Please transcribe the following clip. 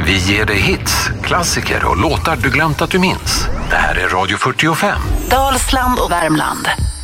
Vi ger dig hits, klassiker och låtar du glömt att du minns. Det här är Radio 45. Dalsland och Värmland.